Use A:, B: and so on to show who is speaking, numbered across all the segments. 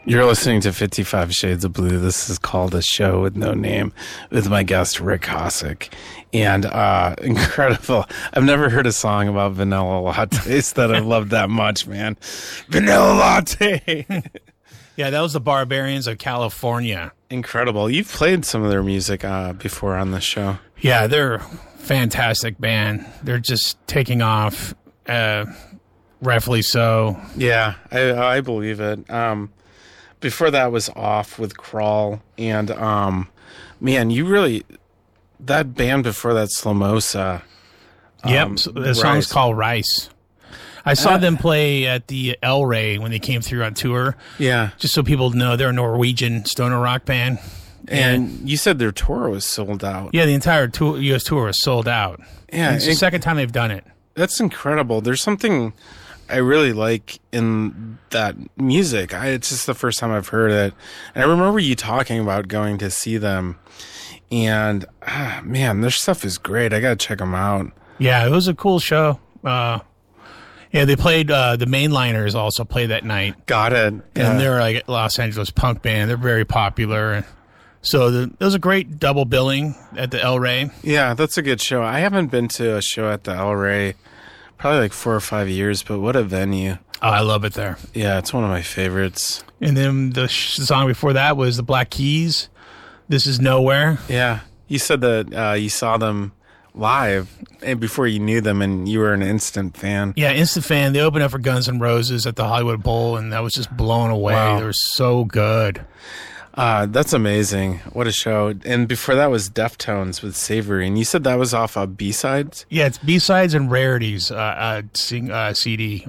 A: You're listening to 55 Shades of Blue. This is called A Show with No Name with my guest, Rick Hossack. And incredible. I've never heard a song about vanilla lattes that I loved that much, man. Vanilla latte.
B: Yeah, that was the Barbarians of California.
A: Incredible. You've played some of their music before on the show.
B: Yeah, they're a fantastic band. They're just taking off, rightfully so.
A: Yeah, I believe it. Before that was Off with Crawl, and man, you really, that band before that, Slomosa.
B: Yep, the song's called Rice. I saw them play at the El Rey when they came through on tour.
A: Yeah.
B: Just so people know, they're a Norwegian stoner rock band.
A: And you said their tour was sold out.
B: Yeah, the entire U.S. tour was sold out.
A: Yeah.
B: And it's the second time they've done it.
A: That's incredible. There's something I really like in that music. It's just the first time I've heard it. And I remember you talking about going to see them. And, man, their stuff is great. I got to check them out.
B: Yeah, it was a cool show. Yeah, they played, the Mainliners also played that night.
A: Got it.
B: And they're like a Los Angeles punk band. They're very popular. So it was a great double billing at the El Rey.
A: Yeah, that's a good show. I haven't been to a show at the El Rey probably like 4 or 5 years, but what a venue.
B: Oh, I love it there.
A: Yeah, it's one of my favorites.
B: And then the song before that was the Black Keys, This Is Nowhere.
A: Yeah, you said that you saw them live and before you knew them, and you were an instant fan.
B: Yeah, instant fan. They opened up for Guns N' Roses at the Hollywood Bowl, and I was just blown away.
A: Wow.
B: They were so good.
A: That's amazing. What a show. And before that was Deftones with Savory. And you said that was off of B-Sides?
B: Yeah, it's B-Sides and Rarities CD.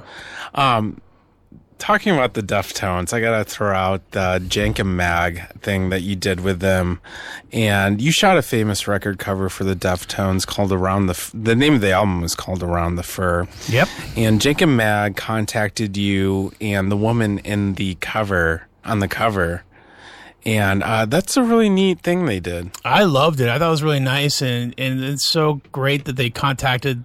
A: Talking about the Deftones, I got to throw out the Jankum Mag thing that you did with them. And you shot a famous record cover for the Deftones called Around the name of the album was called Around the Fur.
B: Yep.
A: And Jankum Mag contacted you and the woman in the cover, on the cover. And that's a really neat thing they did.
B: I loved it. I thought it was really nice, and it's so great that they contacted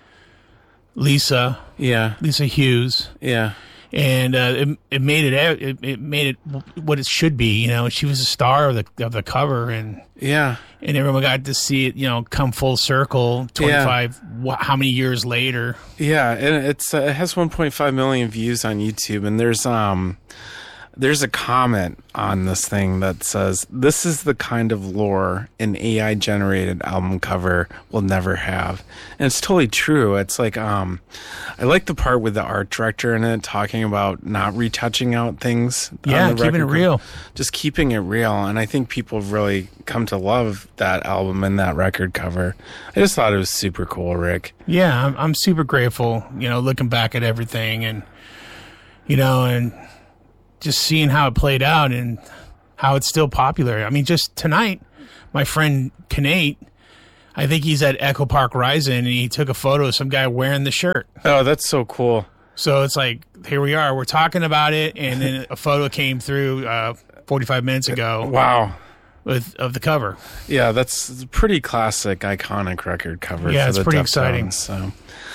B: Lisa.
A: Yeah.
B: Lisa Hughes.
A: Yeah.
B: And it made it what it should be. You know, she was a star of the cover, and
A: yeah,
B: and everyone got to see it. You know, come full circle. 25. Yeah. How many years later?
A: Yeah, and it has 1.5 million views on YouTube, and there's a comment on this thing that says, "This is the kind of lore an AI-generated album cover will never have." And it's totally true. It's like, I like the part with the art director in it talking about not retouching out things.
B: Yeah, keeping it real.
A: Just keeping it real. And I think people have really come to love that album and that record cover. I just thought it was super cool, Rick.
B: Yeah, I'm super grateful, you know, looking back at everything and, you know, and just seeing how it played out and how it's still popular. I mean, just tonight, my friend Kanate, I think he's at Echo Park Rising, and he took a photo of some guy wearing the shirt.
A: Oh, that's so cool.
B: So it's like, here we are. We're talking about it, and then a photo came through 45 minutes ago.
A: Wow.
B: Of the cover.
A: Yeah, that's a pretty classic, iconic record cover.
B: Yeah,
A: for
B: it's
A: the
B: pretty
A: Deftones,
B: exciting.
A: So.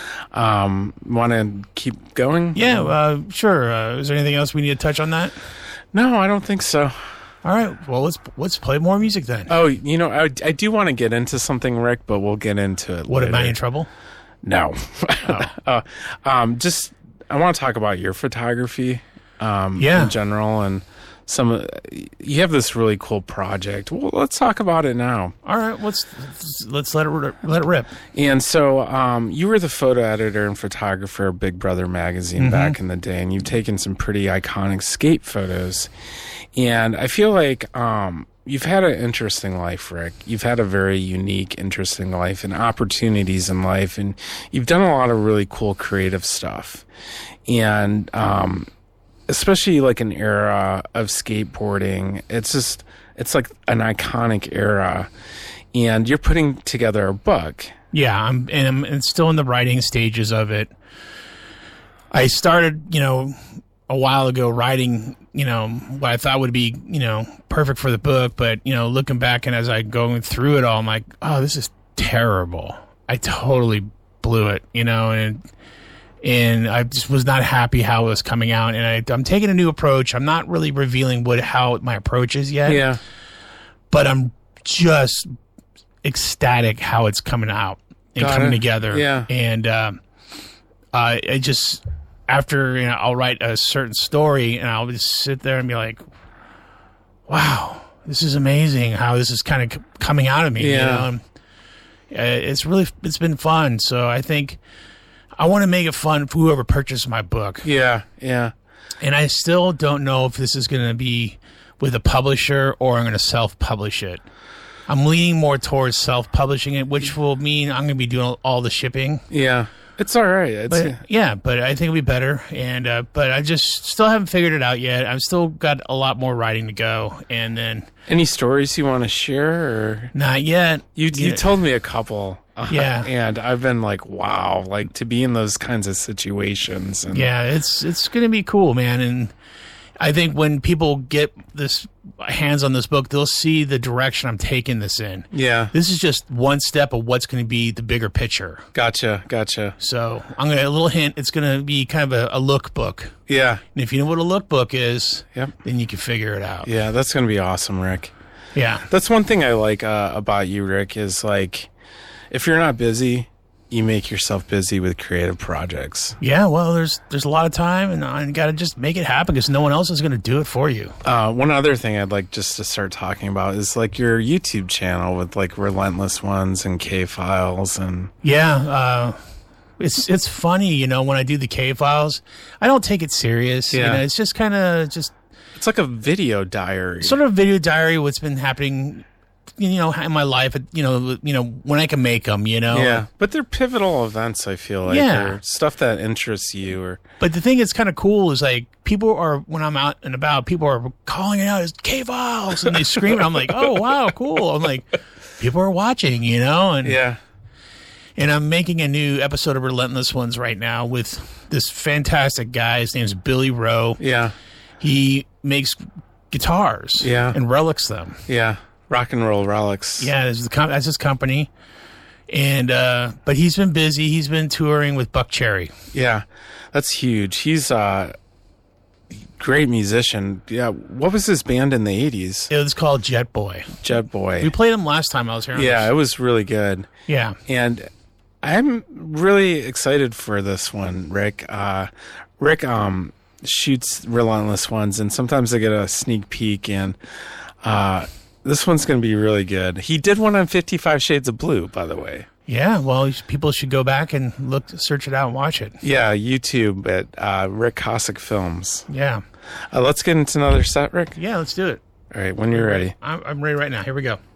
A: Want to keep going?
B: Yeah, sure. Is there anything else we need to touch on that?
A: No, I don't think so.
B: All right. Well, let's play more music then.
A: Oh, you know, I do want to get into something, Rick, but we'll get into it
B: What,
A: later.
B: am I in trouble?
A: No.
B: Oh.
A: Just, I want to talk about your photography
B: yeah.
A: in general, and you have this really cool project. Well, let's talk about it now.
B: All right, let's let it rip.
A: And so you were the photo editor and photographer of Big Brother magazine back in the day, and you've taken some pretty iconic skate photos. And I feel like you've had an interesting life, Rick. You've had a very unique, interesting life and opportunities in life, and you've done a lot of really cool creative stuff. And especially like an era of skateboarding, it's like an iconic era, and you're putting together a book.
B: Yeah, I'm still in the writing stages of it. I started, you know, a while ago writing, you know, what I thought would be, you know, perfect for the book, but, you know, looking back and as I going through it all, I'm like, oh, this is terrible. I totally blew it, you know, and and I just was not happy how it was coming out. And I'm taking a new approach. I'm not really revealing how my approach is yet.
A: Yeah.
B: But I'm just ecstatic how it's coming out and coming together.
A: Yeah.
B: And I just, after, I'll write a certain story and I'll just sit there and be like, wow, this is amazing how this is kind of coming out of me.
A: Yeah.
B: It's been fun. So I think I want to make it fun for whoever purchases my book.
A: Yeah. Yeah.
B: And I still don't know if this is going to be with a publisher or I'm going to self-publish it. I'm leaning more towards self-publishing it, which will mean I'm going to be doing all the shipping.
A: Yeah. It's all right.
B: But I think it'll be better. And but I just still haven't figured it out yet. I've still got a lot more writing to go. And then
A: any stories you want to share? Or
B: not yet.
A: You told me a couple.
B: Yeah.
A: And I've been like, wow, like to be in those kinds of situations. And
B: yeah, it's going to be cool, man. And I think when people get this hands on this book, they'll see the direction I'm taking this in.
A: Yeah.
B: This is just one step of what's going to be the bigger picture.
A: Gotcha.
B: So I'm going to, a little hint, it's going to be kind of a look book.
A: Yeah.
B: And if you know what a look book is,
A: yep,
B: then you can figure it out.
A: Yeah, that's going to be awesome, Rick.
B: Yeah.
A: That's one thing I like about you, Rick, is like, if you're not busy, you make yourself busy with creative projects.
B: Yeah, well, there's a lot of time, and I got to just make it happen because no one else is going to do it for you.
A: One other thing I'd like just to start talking about is like your YouTube channel with like Relentless Ones and K-Files and
B: it's funny, when I do the K-Files, I don't take it serious.
A: Yeah.
B: It's just kind of just
A: it's like a video diary,
B: sort of video diary of what's been happening. In my life, when I can make them,
A: Yeah, but they're pivotal events, I feel like.
B: Yeah.
A: Or stuff that interests you.
B: But the thing that's kind of cool is, like, people are, when I'm out and about, people are calling it out as K-Files, and they scream, and I'm like, oh, wow, cool. I'm like, people are watching, and
A: yeah.
B: And I'm making a new episode of Relentless Ones right now with this fantastic guy. His name's Billy Rowe.
A: Yeah.
B: He makes guitars and relics them.
A: Yeah. Rock and Roll Relics.
B: Yeah, that's his company. And but he's been busy. He's been touring with Buck Cherry.
A: Yeah, that's huge. He's a great musician. Yeah, what was his band in the 80s?
B: It was called Jet Boy.
A: Jet Boy.
B: We played him last time I was here.
A: Yeah, it was really good.
B: Yeah.
A: And I'm really excited for this one, Rick. Rick shoots Relentless Ones, and sometimes I get a sneak peek, and this one's going to be really good. He did one on 55 Shades of Blue, by the way.
B: Yeah, well, people should go back and search it out and watch it.
A: Yeah, YouTube at Rick Cossack Films.
B: Yeah.
A: Let's get into another set, Rick.
B: Yeah, let's do it.
A: All right, when you're ready.
B: I'm ready right now. Here we go.